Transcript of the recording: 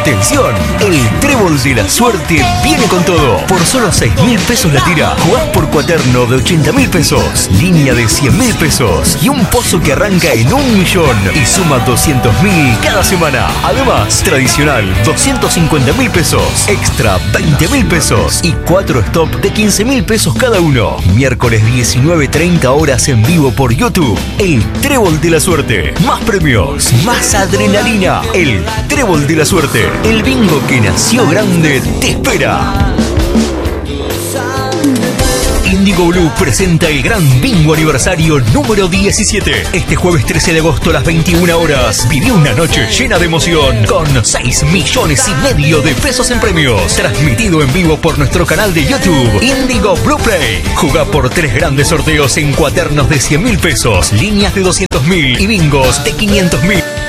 Atención, el trébol de la suerte viene con todo. Por solo 6.000 pesos la tira, jugás por cuaterno de 80.000 pesos, línea de 100.000 pesos y un pozo que arranca en 1.000.000 y suma 200.000 cada semana. Además, tradicional 250.000 pesos, extra 20.000 pesos y 4 stop de 15.000 pesos cada uno. Miércoles 19:30 horas en vivo por YouTube. El trébol de la suerte. Más premios, más adrenalina. El trébol de la suerte. El bingo que nació grande te espera. Indigo Blue presenta el gran bingo aniversario número 17. Este jueves 13 de agosto a las 21 horas. Viví una noche llena de emoción con 6,5 millones de pesos en premios. Transmitido en vivo por nuestro canal de YouTube, Indigo Blue Play. Jugá por 3 grandes sorteos en cuaternos de 100.000 pesos, líneas de 200.000 y bingos de 500.000.